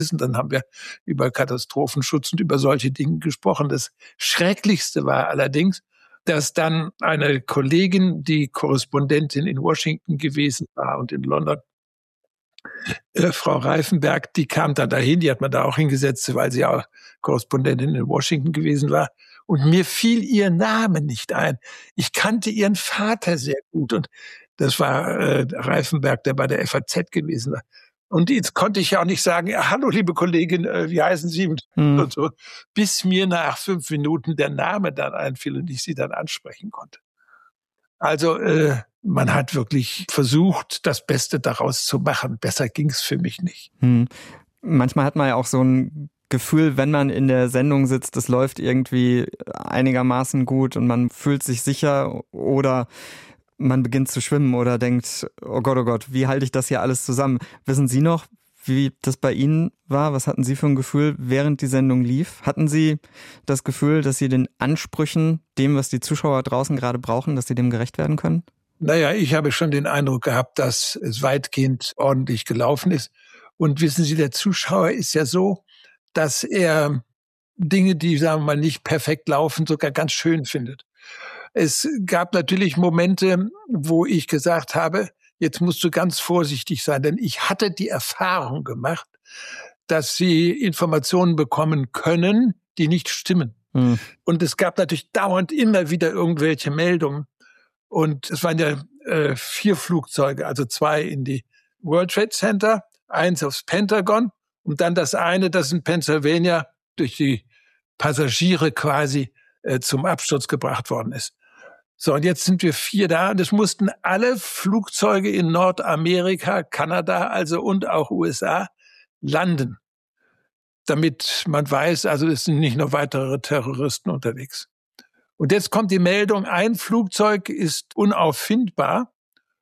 Und dann haben wir über Katastrophenschutz und über solche Dinge gesprochen. Das Schrecklichste war allerdings, dass dann eine Kollegin, die Korrespondentin in Washington gewesen war und in London, Frau Reifenberg, die kam dann dahin, die hat man da auch hingesetzt, weil sie auch Korrespondentin in Washington gewesen war. Und mir fiel ihr Name nicht ein. Ich kannte ihren Vater sehr gut und das war Reifenberg, der bei der FAZ gewesen war. Und jetzt konnte ich ja auch nicht sagen, ja, hallo liebe Kollegin, wie heißen Sie? Und so, bis mir nach 5 Minuten der Name dann einfiel und ich sie dann ansprechen konnte. Also man hat wirklich versucht, das Beste daraus zu machen. Besser ging's für mich nicht. Manchmal hat man ja auch so ein Gefühl, wenn man in der Sendung sitzt, es läuft irgendwie einigermaßen gut und man fühlt sich sicher oder man beginnt zu schwimmen oder denkt, oh Gott, wie halte ich das hier alles zusammen? Wissen Sie noch, wie das bei Ihnen war? Was hatten Sie für ein Gefühl, während die Sendung lief? Hatten Sie das Gefühl, dass Sie den Ansprüchen, dem, was die Zuschauer draußen gerade brauchen, dass Sie dem gerecht werden können? Naja, ich habe schon den Eindruck gehabt, dass es weitgehend ordentlich gelaufen ist. Und wissen Sie, der Zuschauer ist ja so, dass er Dinge, die, sagen wir mal, nicht perfekt laufen, sogar ganz schön findet. Es gab natürlich Momente, wo ich gesagt habe, jetzt musst du ganz vorsichtig sein, denn ich hatte die Erfahrung gemacht, dass sie Informationen bekommen können, die nicht stimmen. Und es gab natürlich dauernd immer wieder irgendwelche Meldungen. Und es waren ja 4 Flugzeuge, also 2 in die World Trade Center, 1 aufs Pentagon und dann das eine, das in Pennsylvania durch die Passagiere quasi zum Absturz gebracht worden ist. So, und jetzt sind wir 4 da und es mussten alle Flugzeuge in Nordamerika, Kanada also und auch USA landen, damit man weiß, also es sind nicht noch weitere Terroristen unterwegs. Und jetzt kommt die Meldung, ein Flugzeug ist unauffindbar.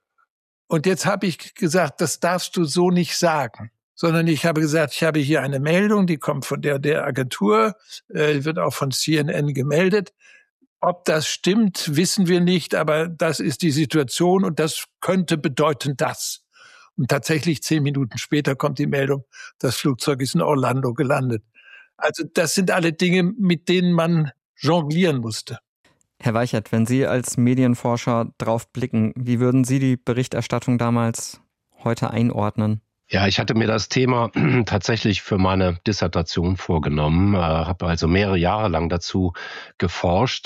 Und jetzt habe ich gesagt, das darfst du so nicht sagen. Sondern ich habe gesagt, ich habe hier eine Meldung, die kommt von der Agentur, die wird auch von CNN gemeldet. Ob das stimmt, wissen wir nicht, aber das ist die Situation und das könnte bedeuten das. Und tatsächlich 10 Minuten später kommt die Meldung, das Flugzeug ist in Orlando gelandet. Also das sind alle Dinge, mit denen man jonglieren musste. Herr Weichert, wenn Sie als Medienforscher drauf blicken, wie würden Sie die Berichterstattung damals heute einordnen? Ja, ich hatte mir das Thema tatsächlich für meine Dissertation vorgenommen, habe also mehrere Jahre lang dazu geforscht.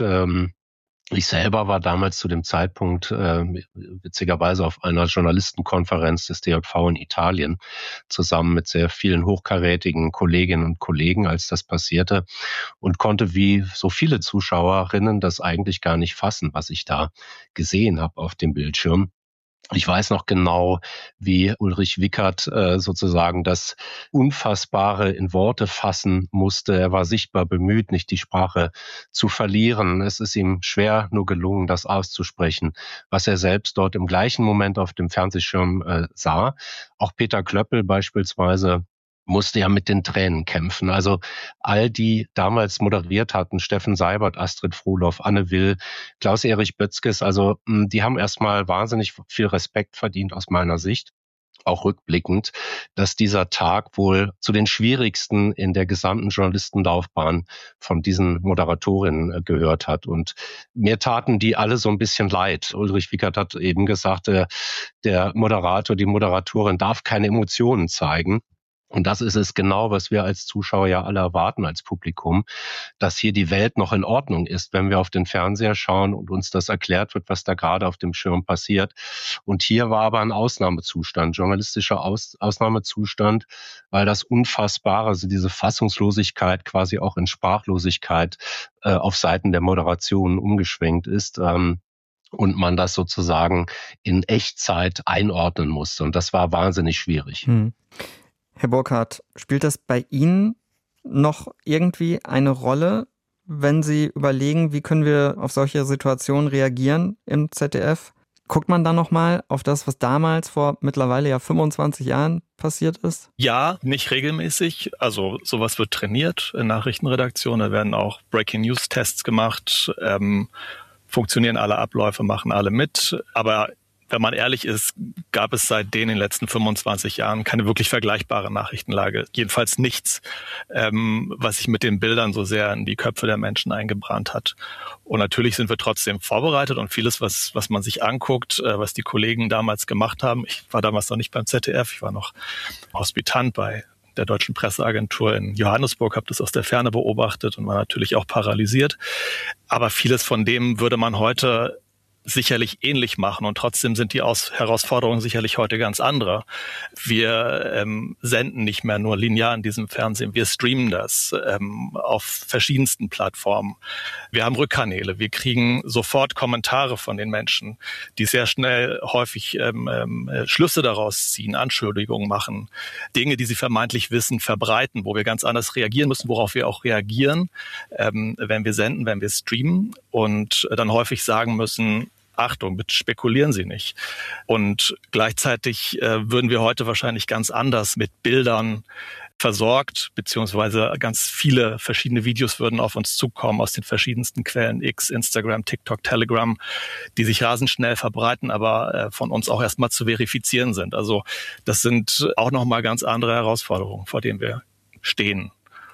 Ich selber war damals zu dem Zeitpunkt witzigerweise auf einer Journalistenkonferenz des DJV in Italien zusammen mit sehr vielen hochkarätigen Kolleginnen und Kollegen, als das passierte und konnte wie so viele Zuschauerinnen das eigentlich gar nicht fassen, was ich da gesehen habe auf dem Bildschirm. Ich weiß noch genau, wie Ulrich Wickert sozusagen das Unfassbare in Worte fassen musste. Er war sichtbar bemüht, nicht die Sprache zu verlieren. Es ist ihm schwer nur gelungen, das auszusprechen, was er selbst dort im gleichen Moment auf dem Fernsehschirm sah. Auch Peter Klöppel beispielsweise musste ja mit den Tränen kämpfen. Also all die damals moderiert hatten, Steffen Seibert, Astrid Frohloff, Anne Will, Klaus-Erich Bötzkes, also die haben erstmal wahnsinnig viel Respekt verdient aus meiner Sicht, auch rückblickend, dass dieser Tag wohl zu den schwierigsten in der gesamten Journalistenlaufbahn von diesen Moderatorinnen gehört hat. Und mir taten die alle so ein bisschen leid. Ulrich Wickert hat eben gesagt, der Moderator, die Moderatorin darf keine Emotionen zeigen. Und das ist es genau, was wir als Zuschauer ja alle erwarten als Publikum, dass hier die Welt noch in Ordnung ist, wenn wir auf den Fernseher schauen und uns das erklärt wird, was da gerade auf dem Schirm passiert. Und hier war aber ein Ausnahmezustand, journalistischer Ausnahmezustand, weil das Unfassbare, also diese Fassungslosigkeit quasi auch in Sprachlosigkeit auf Seiten der Moderation umgeschwenkt ist. Und man das sozusagen in Echtzeit einordnen musste. Und das war wahnsinnig schwierig. Herr Burkhardt, spielt das bei Ihnen noch irgendwie eine Rolle, wenn Sie überlegen, wie können wir auf solche Situationen reagieren im ZDF? Guckt man da nochmal auf das, was damals vor mittlerweile ja 25 Jahren passiert ist? Ja, nicht regelmäßig. Also sowas wird trainiert in Nachrichtenredaktionen. Da werden auch Breaking-News-Tests gemacht. Funktionieren alle Abläufe, machen alle mit. Aber wenn man ehrlich ist, gab es seitdem in den letzten 25 Jahren keine wirklich vergleichbare Nachrichtenlage. Jedenfalls nichts, was sich mit den Bildern so sehr in die Köpfe der Menschen eingebrannt hat. Und natürlich sind wir trotzdem vorbereitet und vieles, was man sich anguckt, was die Kollegen damals gemacht haben. Ich war damals noch nicht beim ZDF, ich war noch Hospitant bei der Deutschen Presseagentur in Johannesburg, habe das aus der Ferne beobachtet und war natürlich auch paralysiert. Aber vieles von dem würde man heute sicherlich ähnlich machen und trotzdem sind die Herausforderungen sicherlich heute ganz andere. Wir senden nicht mehr nur linear in diesem Fernsehen, wir streamen das auf verschiedensten Plattformen. Wir haben Rückkanäle, wir kriegen sofort Kommentare von den Menschen, die sehr schnell häufig Schlüsse daraus ziehen, Anschuldigungen machen, Dinge, die sie vermeintlich wissen, verbreiten, wo wir ganz anders reagieren müssen, worauf wir auch reagieren, wenn wir senden, wenn wir streamen und dann häufig sagen müssen, Achtung, bitte spekulieren Sie nicht. Und gleichzeitig würden wir heute wahrscheinlich ganz anders mit Bildern versorgt, beziehungsweise ganz viele verschiedene Videos würden auf uns zukommen aus den verschiedensten Quellen, X, Instagram, TikTok, Telegram, die sich rasend schnell verbreiten, aber von uns auch erstmal zu verifizieren sind. Also das sind auch nochmal ganz andere Herausforderungen, vor denen wir stehen.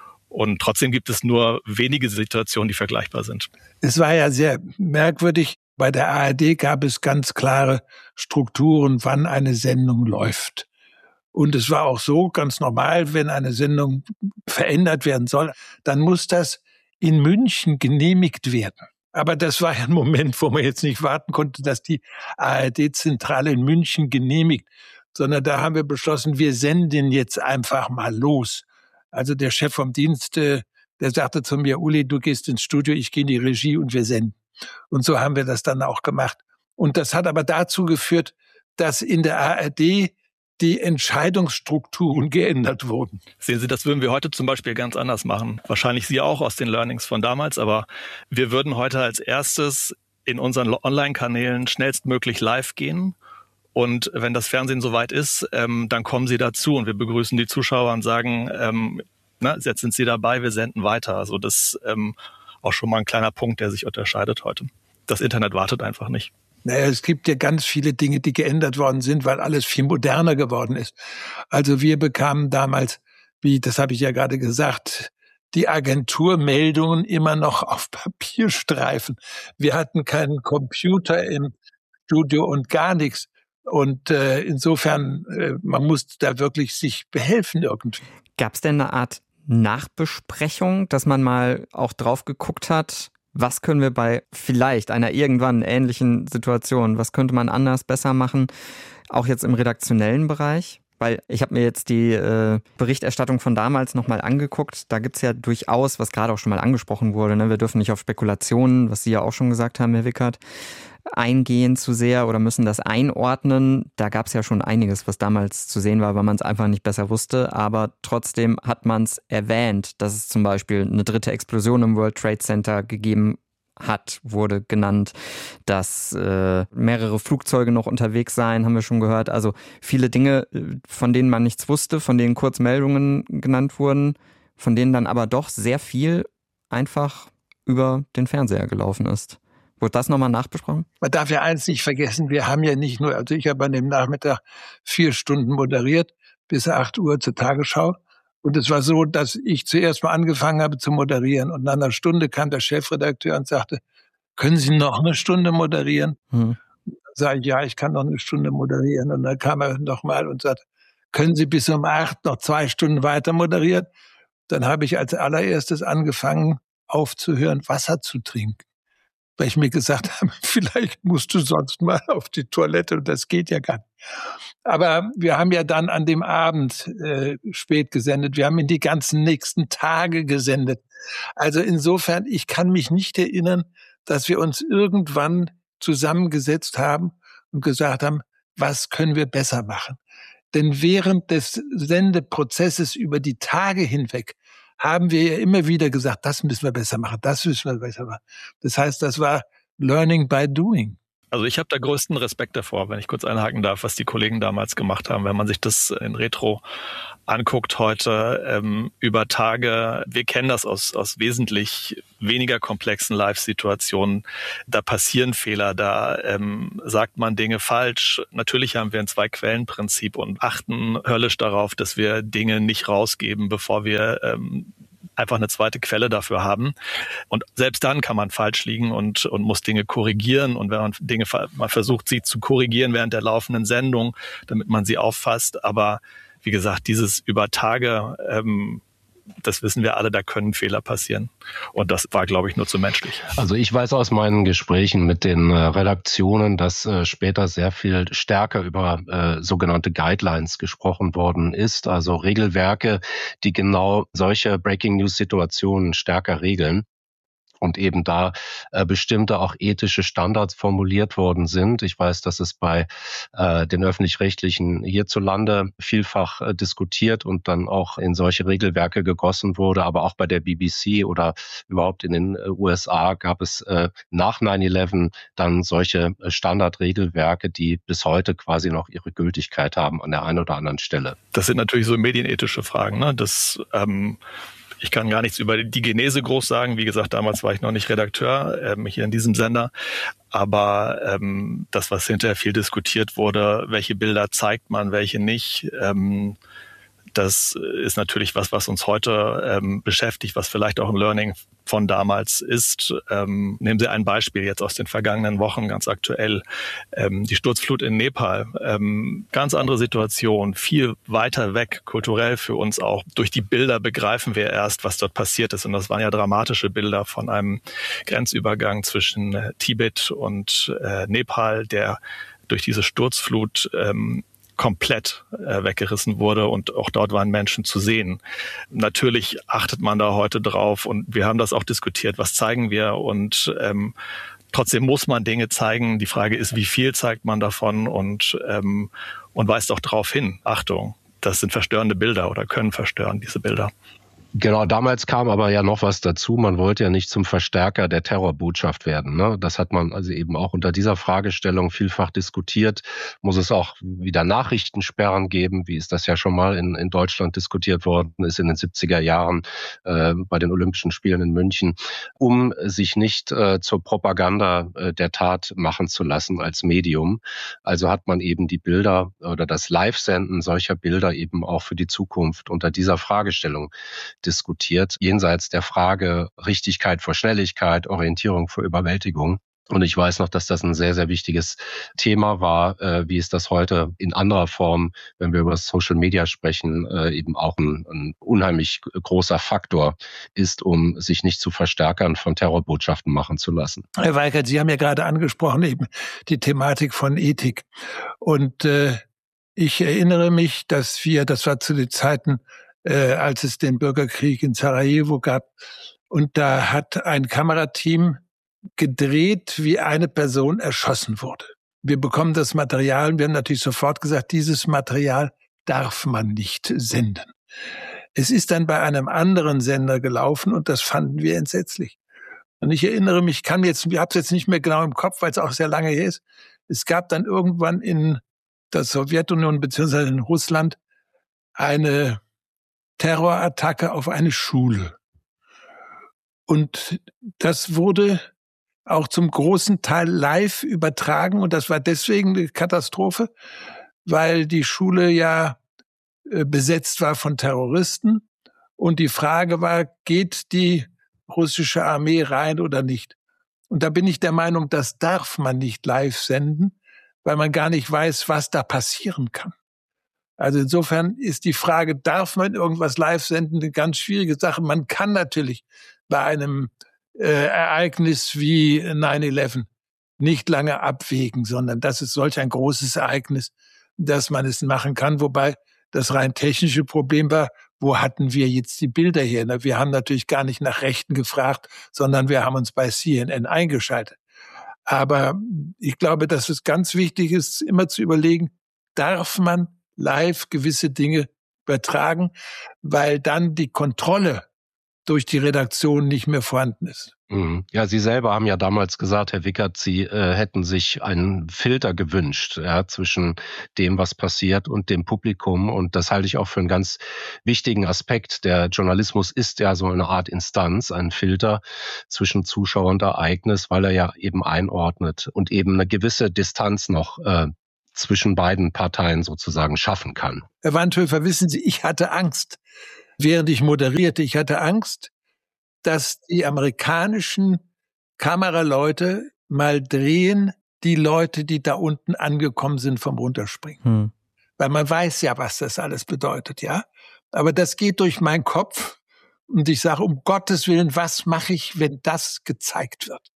Und trotzdem gibt es nur wenige Situationen, die vergleichbar sind. Es war ja sehr merkwürdig. Bei der ARD gab es ganz klare Strukturen, wann eine Sendung läuft. Und es war auch so ganz normal, wenn eine Sendung verändert werden soll, dann muss das in München genehmigt werden. Aber das war ja ein Moment, wo man jetzt nicht warten konnte, dass die ARD-Zentrale in München genehmigt, sondern da haben wir beschlossen, wir senden jetzt einfach mal los. Also der Chef vom Dienst, der sagte zu mir, Uli, du gehst ins Studio, ich gehe in die Regie und wir senden. Und so haben wir das dann auch gemacht. Und das hat aber dazu geführt, dass in der ARD die Entscheidungsstrukturen geändert wurden. Sehen Sie, das würden wir heute zum Beispiel ganz anders machen. Wahrscheinlich Sie auch aus den Learnings von damals, aber wir würden heute als erstes in unseren Online-Kanälen schnellstmöglich live gehen. Und wenn das Fernsehen soweit ist, dann kommen Sie dazu und wir begrüßen die Zuschauer und sagen, jetzt sind Sie dabei, wir senden weiter. Also das auch schon mal ein kleiner Punkt, der sich unterscheidet heute. Das Internet wartet einfach nicht. Naja, es gibt ja ganz viele Dinge, die geändert worden sind, weil alles viel moderner geworden ist. Also wir bekamen damals, das habe ich ja gerade gesagt, die Agenturmeldungen immer noch auf Papierstreifen. Wir hatten keinen Computer im Studio und gar nichts. Und insofern, man musste da wirklich sich behelfen irgendwie. Gab es denn eine Art Nachbesprechung, dass man mal auch drauf geguckt hat, was können wir bei vielleicht einer irgendwann ähnlichen Situation, was könnte man anders, besser machen, auch jetzt im redaktionellen Bereich? Weil ich habe mir jetzt die Berichterstattung von damals nochmal angeguckt. Da gibt's ja durchaus, was gerade auch schon mal angesprochen wurde, ne? Wir dürfen nicht auf Spekulationen, was Sie ja auch schon gesagt haben, Herr Wickert, eingehen zu sehr oder müssen das einordnen. Da gab es ja schon einiges, was damals zu sehen war, weil man es einfach nicht besser wusste. Aber trotzdem hat man es erwähnt, dass es zum Beispiel eine dritte Explosion im World Trade Center gegeben hat, wurde genannt, dass mehrere Flugzeuge noch unterwegs seien, haben wir schon gehört. Also viele Dinge, von denen man nichts wusste, von denen Kurzmeldungen genannt wurden, von denen dann aber doch sehr viel einfach über den Fernseher gelaufen ist. Wurde das nochmal nachbesprochen? Man darf ja eins nicht vergessen, wir haben ja nicht nur, also ich habe an dem Nachmittag 4 Stunden moderiert, bis 8 Uhr zur Tagesschau. Und es war so, dass ich zuerst mal angefangen habe zu moderieren. Und nach einer Stunde kam der Chefredakteur und sagte, können Sie noch eine Stunde moderieren? Dann sage ich, ja, ich kann noch eine Stunde moderieren. Und dann kam er nochmal und sagte, können Sie bis um 8 noch 2 Stunden weiter moderieren? Dann habe ich als allererstes angefangen, aufzuhören, Wasser zu trinken. Weil ich mir gesagt habe, vielleicht musst du sonst mal auf die Toilette und das geht ja gar nicht. Aber wir haben ja dann an dem Abend spät gesendet. Wir haben in die ganzen nächsten Tage gesendet. Also insofern, ich kann mich nicht erinnern, dass wir uns irgendwann zusammengesetzt haben und gesagt haben, was können wir besser machen? Denn während des Sendeprozesses über die Tage hinweg haben wir ja immer wieder gesagt, das müssen wir besser machen, das müssen wir besser machen. Das heißt, das war Learning by Doing. Also ich habe da größten Respekt davor, wenn ich kurz einhaken darf, was die Kollegen damals gemacht haben. Wenn man sich das in Retro anguckt heute über Tage, wir kennen das aus wesentlich weniger komplexen Live-Situationen. Da passieren Fehler, da sagt man Dinge falsch. Natürlich haben wir ein Zwei-Quellen-Prinzip und achten höllisch darauf, dass wir Dinge nicht rausgeben, bevor wir einfach eine zweite Quelle dafür haben. Und selbst dann kann man falsch liegen und muss Dinge korrigieren. Und wenn man versucht, sie zu korrigieren während der laufenden Sendung, damit man sie auffasst. Aber wie gesagt, dieses über Tage, das wissen wir alle, da können Fehler passieren. Und das war, glaube ich, nur zu menschlich. Also ich weiß aus meinen Gesprächen mit den Redaktionen, dass später sehr viel stärker über sogenannte Guidelines gesprochen worden ist, also Regelwerke, die genau solche Breaking-News-Situationen stärker regeln. Und eben da bestimmte auch ethische Standards formuliert worden sind. Ich weiß, dass es bei den Öffentlich-Rechtlichen hierzulande vielfach diskutiert und dann auch in solche Regelwerke gegossen wurde. Aber auch bei der BBC oder überhaupt in den USA gab es nach 9/11 dann solche Standardregelwerke, die bis heute quasi noch ihre Gültigkeit haben an der einen oder anderen Stelle. Das sind natürlich so medienethische Fragen, ne? Ich kann gar nichts über die Genese groß sagen. Wie gesagt, damals war ich noch nicht Redakteur hier in diesem Sender. Aber das, was hinterher viel diskutiert wurde, welche Bilder zeigt man, welche nicht, das ist natürlich was uns heute beschäftigt, was vielleicht auch ein Learning von damals ist. Nehmen Sie ein Beispiel jetzt aus den vergangenen Wochen, ganz aktuell. Die Sturzflut in Nepal. Ganz andere Situation, viel weiter weg, kulturell für uns auch. Durch die Bilder begreifen wir erst, was dort passiert ist. Und das waren ja dramatische Bilder von einem Grenzübergang zwischen Tibet und Nepal, der durch diese Sturzflut komplett weggerissen wurde und auch dort waren Menschen zu sehen. Natürlich achtet man da heute drauf und wir haben das auch diskutiert, was zeigen wir und trotzdem muss man Dinge zeigen. Die Frage ist, wie viel zeigt man davon und weist auch darauf hin, Achtung, das sind verstörende Bilder oder können verstören, diese Bilder. Genau, damals kam aber ja noch was dazu. Man wollte ja nicht zum Verstärker der Terrorbotschaft werden, ne? Das hat man also eben auch unter dieser Fragestellung vielfach diskutiert. Muss es auch wieder Nachrichtensperren geben, wie ist das ja schon mal in Deutschland diskutiert worden ist in den 70er Jahren bei den Olympischen Spielen in München, um sich nicht zur Propaganda der Tat machen zu lassen als Medium. Also hat man eben die Bilder oder das Live-Senden solcher Bilder eben auch für die Zukunft unter dieser Fragestellung diskutiert, jenseits der Frage Richtigkeit vor Schnelligkeit, Orientierung vor Überwältigung. Und ich weiß noch, dass das ein sehr, sehr wichtiges Thema war, wie es das heute in anderer Form, wenn wir über Social Media sprechen, eben auch ein unheimlich großer Faktor ist, um sich nicht zu Verstärkern von Terrorbotschaften machen zu lassen. Herr Weikert, Sie haben ja gerade angesprochen eben die Thematik von Ethik. Und ich erinnere mich, das war zu den Zeiten, als es den Bürgerkrieg in Sarajevo gab. Und da hat ein Kamerateam gedreht, wie eine Person erschossen wurde. Wir bekommen das Material und wir haben natürlich sofort gesagt, dieses Material darf man nicht senden. Es ist dann bei einem anderen Sender gelaufen und das fanden wir entsetzlich. Und ich erinnere mich, ich habe es jetzt nicht mehr genau im Kopf, weil es auch sehr lange her ist. Es gab dann irgendwann in der Sowjetunion bzw. in Russland eine Terrorattacke auf eine Schule. Und das wurde auch zum großen Teil live übertragen. Und das war deswegen eine Katastrophe, weil die Schule ja besetzt war von Terroristen. Und die Frage war, geht die russische Armee rein oder nicht? Und da bin ich der Meinung, das darf man nicht live senden, weil man gar nicht weiß, was da passieren kann. Also insofern ist die Frage, darf man irgendwas live senden, eine ganz schwierige Sache. Man kann natürlich bei einem Ereignis wie 9/11 nicht lange abwägen, sondern das ist solch ein großes Ereignis, dass man es machen kann. Wobei das rein technische Problem war, wo hatten wir jetzt die Bilder her? Wir haben natürlich gar nicht nach Rechten gefragt, sondern wir haben uns bei CNN eingeschaltet. Aber ich glaube, dass es ganz wichtig ist, immer zu überlegen, darf man live gewisse Dinge übertragen, weil dann die Kontrolle durch die Redaktion nicht mehr vorhanden ist. Ja, Sie selber haben ja damals gesagt, Herr Wickert, Sie hätten sich einen Filter gewünscht, ja, zwischen dem, was passiert und dem Publikum. Und das halte ich auch für einen ganz wichtigen Aspekt. Der Journalismus ist ja so eine Art Instanz, ein Filter zwischen Zuschauer und Ereignis, weil er ja eben einordnet und eben eine gewisse Distanz noch zwischen beiden Parteien sozusagen schaffen kann. Herr Wandhöfer, wissen Sie, ich hatte Angst, während ich moderierte. Ich hatte Angst, dass die amerikanischen Kameraleute mal drehen, die Leute, die da unten angekommen sind, vom Runterspringen. Weil man weiß ja, was das alles bedeutet, ja. Aber das geht durch meinen Kopf und ich sage, um Gottes Willen, was mache ich, wenn das gezeigt wird?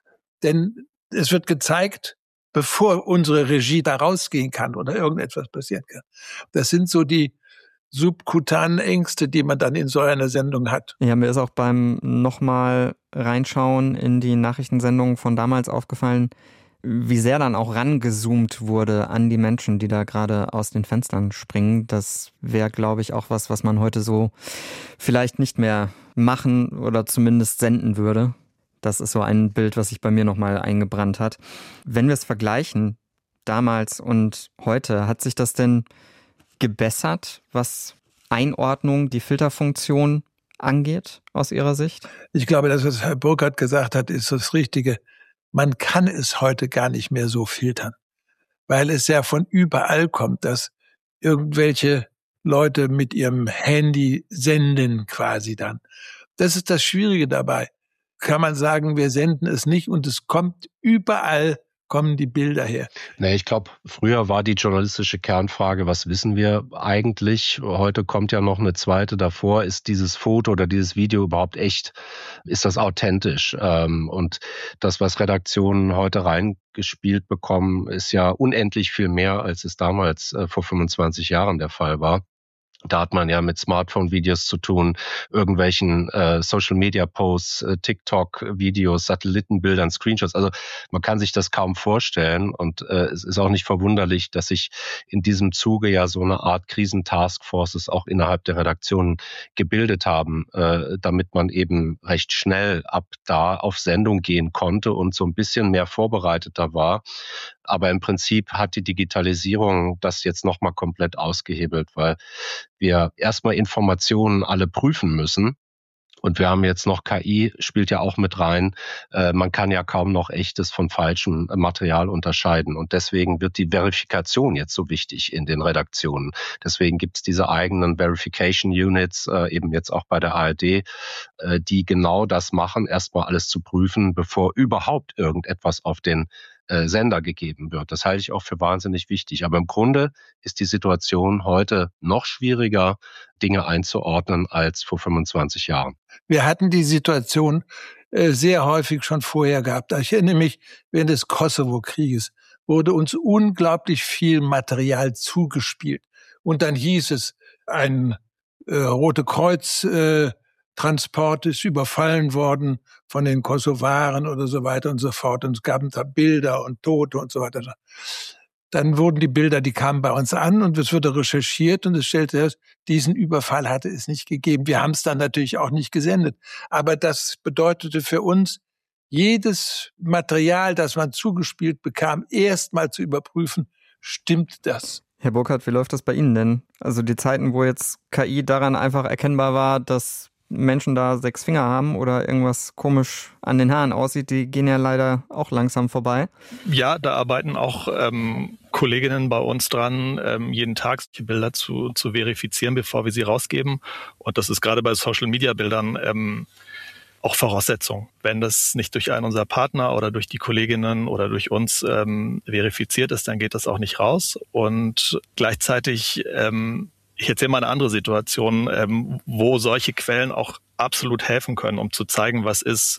Denn es wird gezeigt, bevor unsere Regie da rausgehen kann oder irgendetwas passieren kann. Das sind so die subkutanen Ängste, die man dann in so einer Sendung hat. Ja, mir ist auch beim nochmal reinschauen in die Nachrichtensendungen von damals aufgefallen, wie sehr dann auch rangezoomt wurde an die Menschen, die da gerade aus den Fenstern springen. Das wäre, glaube ich, auch was man heute so vielleicht nicht mehr machen oder zumindest senden würde. Das ist so ein Bild, was sich bei mir nochmal eingebrannt hat. Wenn wir es vergleichen, damals und heute, hat sich das denn gebessert, was Einordnung, die Filterfunktion angeht, aus Ihrer Sicht? Ich glaube, das, was Herr Burkhardt gesagt hat, ist das Richtige. Man kann es heute gar nicht mehr so filtern, weil es ja von überall kommt, dass irgendwelche Leute mit ihrem Handy senden quasi dann. Das ist das Schwierige dabei. Kann man sagen, wir senden es nicht und es kommt überall, kommen die Bilder her. Nee, ich glaube, früher war die journalistische Kernfrage, was wissen wir eigentlich? Heute kommt ja noch eine zweite davor. Ist dieses Foto oder dieses Video überhaupt echt? Ist das authentisch? Und das, was Redaktionen heute reingespielt bekommen, ist ja unendlich viel mehr, als es damals vor 25 Jahren der Fall war. Da hat man ja mit Smartphone-Videos zu tun, irgendwelchen Social-Media-Posts, TikTok-Videos, Satellitenbildern, Screenshots. Also man kann sich das kaum vorstellen. Und es ist auch nicht verwunderlich, dass sich in diesem Zuge ja so eine Art Krisentaskforces auch innerhalb der Redaktionen gebildet haben, damit man eben recht schnell ab da auf Sendung gehen konnte und so ein bisschen mehr vorbereiteter war. Aber im Prinzip hat die Digitalisierung das jetzt nochmal komplett ausgehebelt, weil wir erstmal Informationen alle prüfen müssen. Und wir haben jetzt noch KI, spielt ja auch mit rein. Man kann ja kaum noch echtes von falschem Material unterscheiden. Und deswegen wird die Verifikation jetzt so wichtig in den Redaktionen. Deswegen gibt es diese eigenen Verification Units, eben jetzt auch bei der ARD, die genau das machen, erstmal alles zu prüfen, bevor überhaupt irgendetwas auf den Sender gegeben wird. Das halte ich auch für wahnsinnig wichtig. Aber im Grunde ist die Situation heute noch schwieriger, Dinge einzuordnen als vor 25 Jahren. Wir hatten die Situation sehr häufig schon vorher gehabt. Ich erinnere mich, während des Kosovo-Krieges wurde uns unglaublich viel Material zugespielt. Und dann hieß es, ein Rote Kreuz Transport ist überfallen worden von den Kosovaren oder so weiter und so fort. Und es gab da Bilder und Tote und so weiter. Dann wurden die Bilder, die kamen bei uns an und es wurde recherchiert und es stellte fest, diesen Überfall hatte es nicht gegeben. Wir haben es dann natürlich auch nicht gesendet. Aber das bedeutete für uns, jedes Material, das man zugespielt bekam, erst mal zu überprüfen, stimmt das? Herr Burkhardt, wie läuft das bei Ihnen denn? Also die Zeiten, wo jetzt KI daran einfach erkennbar war, dass Menschen da 6 Finger haben oder irgendwas komisch an den Haaren aussieht, die gehen ja leider auch langsam vorbei. Ja, da arbeiten auch Kolleginnen bei uns dran, jeden Tag die Bilder zu verifizieren, bevor wir sie rausgeben. Und das ist gerade bei Social-Media-Bildern auch Voraussetzung. Wenn das nicht durch einen unserer Partner oder durch die Kolleginnen oder durch uns verifiziert ist, dann geht das auch nicht raus. Und gleichzeitig ich erzähle mal eine andere Situation, wo solche Quellen auch absolut helfen können, um zu zeigen, was ist.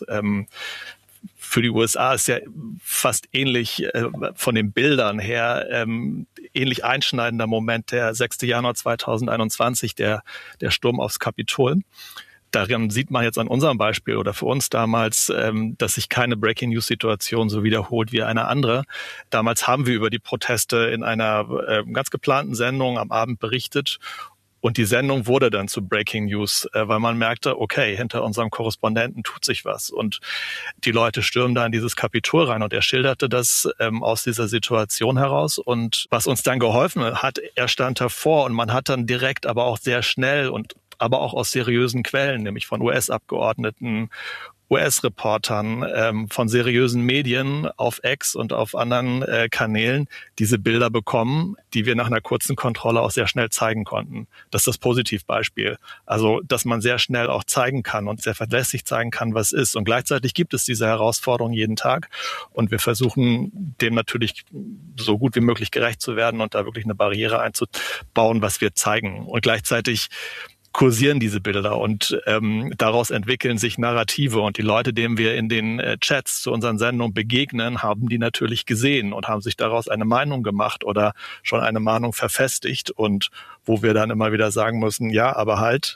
Für die USA ist ja fast ähnlich von den Bildern her, ähnlich einschneidender Moment, der 6. Januar 2021, der Sturm aufs Kapitol. Daran sieht man jetzt an unserem Beispiel oder für uns damals, dass sich keine Breaking-News-Situation so wiederholt wie eine andere. Damals haben wir über die Proteste in einer ganz geplanten Sendung am Abend berichtet Und die Sendung wurde dann zu Breaking News, weil man merkte, okay, hinter unserem Korrespondenten tut sich was. Und die Leute stürmen da in dieses Kapitol rein und er schilderte das aus dieser Situation heraus. Und was uns dann geholfen hat, er stand davor und man hat dann direkt, aber auch sehr schnell und aber auch aus seriösen Quellen, nämlich von US-Abgeordneten, US-Reportern, von seriösen Medien auf X und auf anderen Kanälen diese Bilder bekommen, die wir nach einer kurzen Kontrolle auch sehr schnell zeigen konnten. Das ist das Positivbeispiel. Also, dass man sehr schnell auch zeigen kann und sehr verlässlich zeigen kann, was ist. Und gleichzeitig gibt es diese Herausforderung jeden Tag. Und wir versuchen, dem natürlich so gut wie möglich gerecht zu werden und da wirklich eine Barriere einzubauen, was wir zeigen. Und gleichzeitig kursieren diese Bilder und daraus entwickeln sich Narrative und die Leute, denen wir in den Chats zu unseren Sendungen begegnen, haben die natürlich gesehen und haben sich daraus eine Meinung gemacht oder schon eine Meinung verfestigt und wo wir dann immer wieder sagen müssen, ja, aber halt,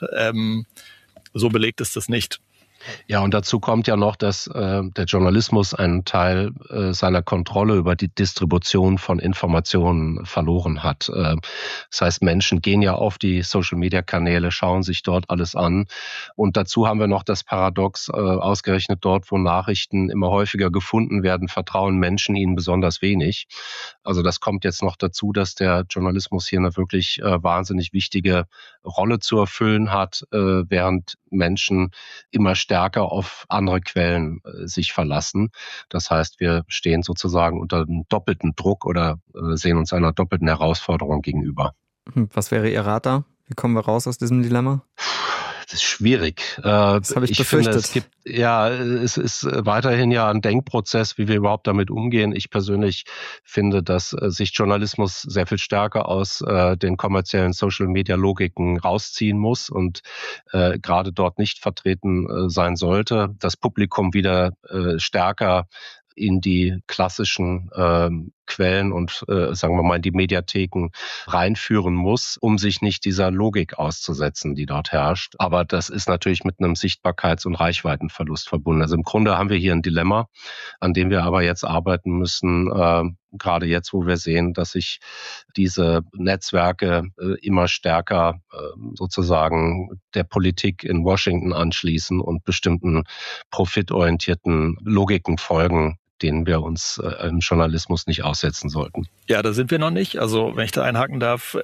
so belegt ist das nicht. Ja, und dazu kommt ja noch, dass der Journalismus einen Teil seiner Kontrolle über die Distribution von Informationen verloren hat. Das heißt, Menschen gehen ja auf die Social-Media-Kanäle, schauen sich dort alles an. Und dazu haben wir noch das Paradox, ausgerechnet dort, wo Nachrichten immer häufiger gefunden werden, vertrauen Menschen ihnen besonders wenig. Also das kommt jetzt noch dazu, dass der Journalismus hier eine wirklich wahnsinnig wichtige Rolle zu erfüllen hat, während Menschen immer stärker auf andere Quellen sich verlassen. Das heißt, wir stehen sozusagen unter einem doppelten Druck oder sehen uns einer doppelten Herausforderung gegenüber. Was wäre Ihr Rat da? Wie kommen wir raus aus diesem Dilemma? Das ist schwierig. Das habe ich befürchtet. Finde, es ist weiterhin ja ein Denkprozess, wie wir überhaupt damit umgehen. Ich persönlich finde, dass sich Journalismus sehr viel stärker aus den kommerziellen Social-Media-Logiken rausziehen muss und gerade dort nicht vertreten sein sollte. Das Publikum wieder stärker in die klassischen Quellen und sagen wir mal in die Mediatheken reinführen muss, um sich nicht dieser Logik auszusetzen, die dort herrscht. Aber das ist natürlich mit einem Sichtbarkeits- und Reichweitenverlust verbunden. Also im Grunde haben wir hier ein Dilemma, an dem wir aber jetzt arbeiten müssen, gerade jetzt, wo wir sehen, dass sich diese Netzwerke immer stärker sozusagen der Politik in Washington anschließen und bestimmten profitorientierten Logiken folgen, denen wir uns im Journalismus nicht aussetzen sollten. Ja, da sind wir noch nicht. Also wenn ich da einhaken darf,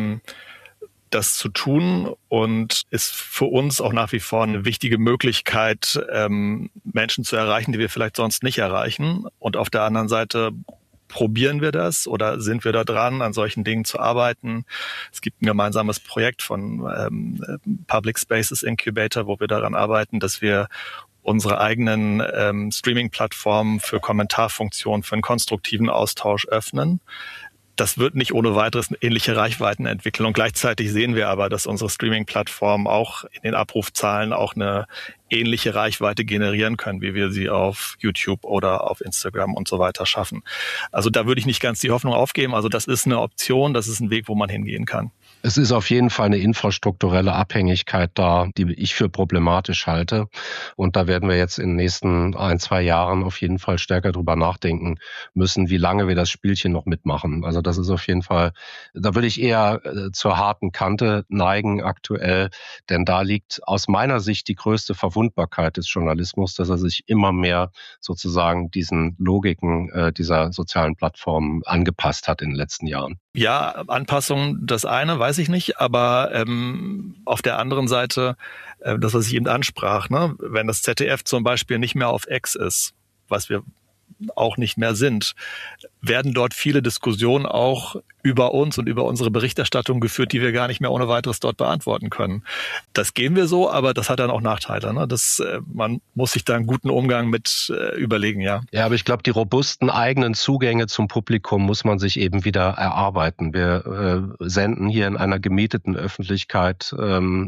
das zu tun und ist für uns auch nach wie vor eine wichtige Möglichkeit, Menschen zu erreichen, die wir vielleicht sonst nicht erreichen. Und auf der anderen Seite probieren wir das oder sind wir da dran, an solchen Dingen zu arbeiten. Es gibt ein gemeinsames Projekt von Public Spaces Incubator, wo wir daran arbeiten, dass wir unsere eigenen Streaming-Plattformen für Kommentarfunktionen, für einen konstruktiven Austausch öffnen. Das wird nicht ohne weiteres ähnliche Reichweiten entwickeln. Und gleichzeitig sehen wir aber, dass unsere Streaming-Plattformen auch in den Abrufzahlen auch eine ähnliche Reichweite generieren können, wie wir sie auf YouTube oder auf Instagram und so weiter schaffen. Also da würde ich nicht ganz die Hoffnung aufgeben. Also das ist eine Option, das ist ein Weg, wo man hingehen kann. Es ist auf jeden Fall eine infrastrukturelle Abhängigkeit da, die ich für problematisch halte. Und da werden wir jetzt in den nächsten 1-2 Jahren auf jeden Fall stärker drüber nachdenken müssen, wie lange wir das Spielchen noch mitmachen. Also das ist auf jeden Fall, da würde ich eher zur harten Kante neigen aktuell, denn da liegt aus meiner Sicht die größte Verwundbarkeit des Journalismus, dass er sich immer mehr sozusagen diesen Logiken dieser sozialen Plattformen angepasst hat in den letzten Jahren. Ja, Anpassung, das eine, weiß ich nicht, aber auf der anderen Seite, das, was ich eben ansprach, ne, wenn das ZDF zum Beispiel nicht mehr auf X ist, was wir auch nicht mehr sind, werden dort viele Diskussionen auch über uns und über unsere Berichterstattung geführt, die wir gar nicht mehr ohne weiteres dort beantworten können. Das gehen wir so, aber das hat dann auch Nachteile. Ne? Man muss sich da einen guten Umgang mit überlegen, ja. Ja, aber ich glaube, die robusten eigenen Zugänge zum Publikum muss man sich eben wieder erarbeiten. Wir senden hier in einer gemieteten Öffentlichkeit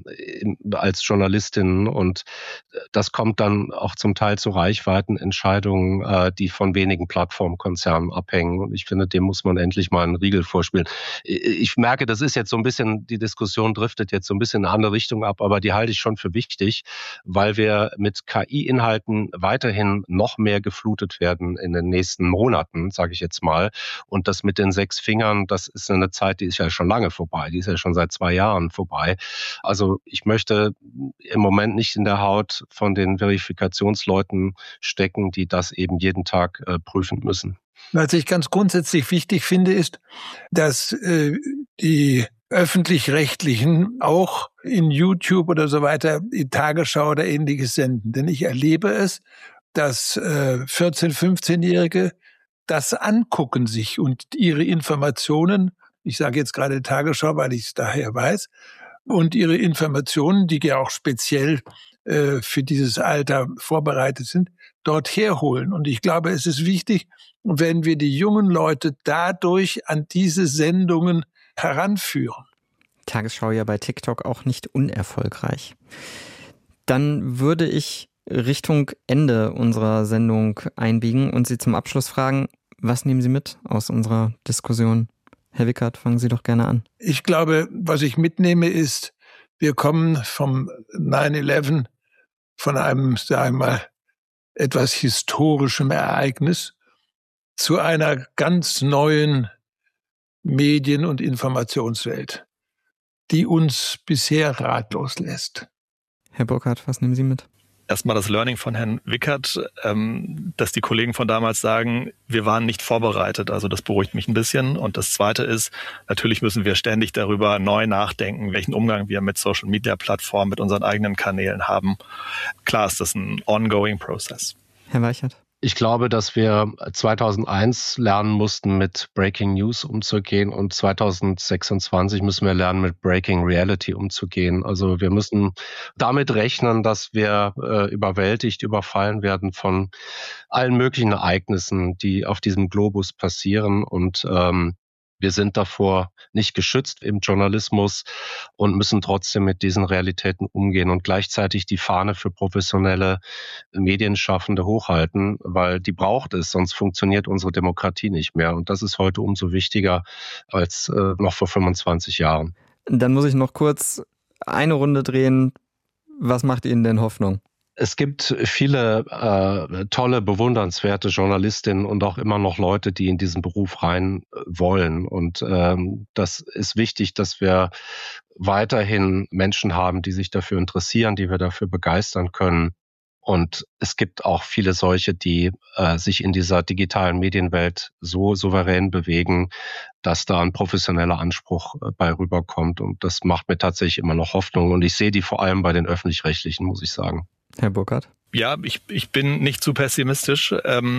als Journalistinnen und das kommt dann auch zum Teil zu Reichweitenentscheidungen, die von wenigen Plattformkonzernen abhängen. bringen. Und ich finde, dem muss man endlich mal einen Riegel vorspielen. Ich merke, das ist jetzt so ein bisschen, die Diskussion driftet jetzt so ein bisschen in eine andere Richtung ab, aber die halte ich schon für wichtig, weil wir mit KI-Inhalten weiterhin noch mehr geflutet werden in den nächsten Monaten, sage ich jetzt mal. Und das mit den 6 Fingern, das ist eine Zeit, die ist ja schon lange vorbei. Die ist ja schon seit 2 Jahren vorbei. Also ich möchte im Moment nicht in der Haut von den Verifikationsleuten stecken, die das eben jeden Tag prüfen müssen. Was ich ganz grundsätzlich wichtig finde, ist, dass die Öffentlich-Rechtlichen auch in YouTube oder so weiter die Tagesschau oder Ähnliches senden. Denn ich erlebe es, dass 14-, 15-Jährige das angucken sich und ihre Informationen, ich sage jetzt gerade Tagesschau, weil ich es daher weiß, und ihre Informationen, die ja auch speziell für dieses Alter vorbereitet sind, dort herholen. Und ich glaube, es ist wichtig, wenn wir die jungen Leute dadurch an diese Sendungen heranführen. Tagesschau ja bei TikTok auch nicht unerfolgreich. Dann würde ich Richtung Ende unserer Sendung einbiegen und Sie zum Abschluss fragen, was nehmen Sie mit aus unserer Diskussion? Herr Wickert, fangen Sie doch gerne an. Ich glaube, was ich mitnehme, ist, wir kommen vom 9/11, von einem, sagen wir mal, etwas historischem Ereignis zu einer ganz neuen Medien- und Informationswelt, die uns bisher ratlos lässt. Herr Burkhardt, was nehmen Sie mit? Erstmal das Learning von Herrn Wickert, dass die Kollegen von damals sagen, wir waren nicht vorbereitet. Also das beruhigt mich ein bisschen. Und das Zweite ist, natürlich müssen wir ständig darüber neu nachdenken, welchen Umgang wir mit Social-Media-Plattformen, mit unseren eigenen Kanälen haben. Klar ist das ein ongoing Process. Herr Weichert? Ich glaube, dass wir 2001 lernen mussten, mit Breaking News umzugehen und 2026 müssen wir lernen, mit Breaking Reality umzugehen. Also wir müssen damit rechnen, dass wir überfallen werden von allen möglichen Ereignissen, die auf diesem Globus passieren und wir sind davor nicht geschützt im Journalismus und müssen trotzdem mit diesen Realitäten umgehen und gleichzeitig die Fahne für professionelle Medienschaffende hochhalten, weil die braucht es, sonst funktioniert unsere Demokratie nicht mehr. Und das ist heute umso wichtiger als noch vor 25 Jahren. Dann muss ich noch kurz eine Runde drehen. Was macht Ihnen denn Hoffnung? Es gibt viele tolle, bewundernswerte Journalistinnen und auch immer noch Leute, die in diesen Beruf rein wollen. Und das ist wichtig, dass wir weiterhin Menschen haben, die sich dafür interessieren, die wir dafür begeistern können. Und es gibt auch viele solche, die sich in dieser digitalen Medienwelt so souverän bewegen, dass da ein professioneller Anspruch bei rüberkommt. Und das macht mir tatsächlich immer noch Hoffnung. Und ich sehe die vor allem bei den Öffentlich-Rechtlichen, muss ich sagen. Herr Burkhardt? Ja, ich bin nicht zu pessimistisch.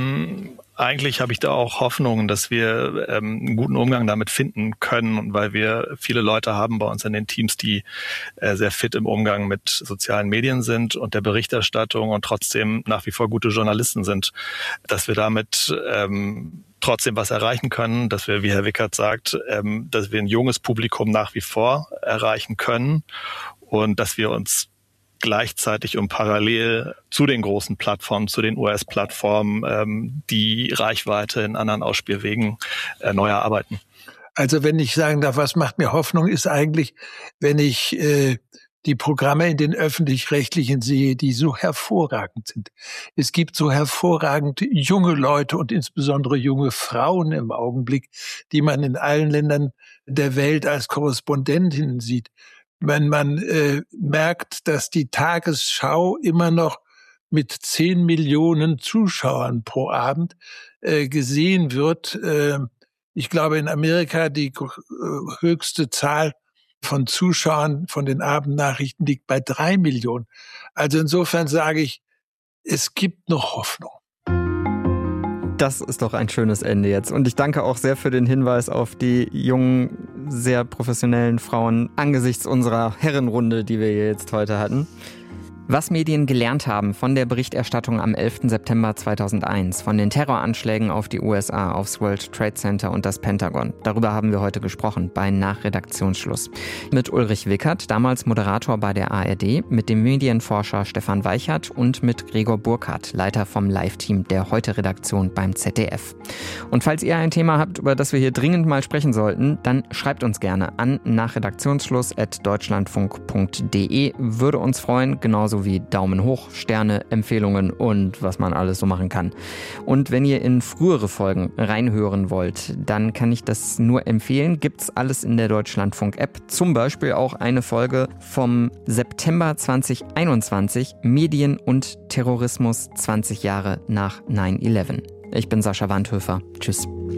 Eigentlich habe ich da auch Hoffnung, dass wir einen guten Umgang damit finden können, weil wir viele Leute haben bei uns in den Teams, die sehr fit im Umgang mit sozialen Medien sind und der Berichterstattung und trotzdem nach wie vor gute Journalisten sind, dass wir damit trotzdem was erreichen können, dass wir, wie Herr Wickert sagt, dass wir ein junges Publikum nach wie vor erreichen können und dass wir uns gleichzeitig und parallel zu den großen Plattformen, zu den US-Plattformen, die Reichweite in anderen Ausspielwegen neu erarbeiten. Also wenn ich sagen darf, was macht mir Hoffnung, ist eigentlich, wenn ich die Programme in den Öffentlich-Rechtlichen sehe, die so hervorragend sind. Es gibt so hervorragend junge Leute und insbesondere junge Frauen im Augenblick, die man in allen Ländern der Welt als Korrespondentinnen sieht. Wenn man merkt, dass die Tagesschau immer noch mit 10 Millionen Zuschauern pro Abend gesehen wird. Ich glaube, in Amerika die höchste Zahl von Zuschauern von den Abendnachrichten liegt bei 3 Millionen. Also insofern sage ich, es gibt noch Hoffnung. Das ist doch ein schönes Ende jetzt. Und ich danke auch sehr für den Hinweis auf die jungen, sehr professionellen Frauen angesichts unserer Herrenrunde, die wir jetzt heute hatten. Was Medien gelernt haben von der Berichterstattung am 11. September 2001, von den Terroranschlägen auf die USA, aufs World Trade Center und das Pentagon. Darüber haben wir heute gesprochen, bei Nachredaktionsschluss. Mit Ulrich Wickert, damals Moderator bei der ARD, mit dem Medienforscher Stefan Weichert und mit Gregor Burkhardt, Leiter vom Live-Team der Heute-Redaktion beim ZDF. Und falls ihr ein Thema habt, über das wir hier dringend mal sprechen sollten, dann schreibt uns gerne an nachredaktionsschluss@deutschlandfunk.de. Würde uns freuen, genauso wie Daumen hoch, Sterne, Empfehlungen und was man alles so machen kann. Und wenn ihr in frühere Folgen reinhören wollt, dann kann ich das nur empfehlen. Gibt's alles in der Deutschlandfunk-App. Zum Beispiel auch eine Folge vom September 2021, Medien und Terrorismus 20 Jahre nach 9/11. Ich bin Sascha Wandhöfer. Tschüss.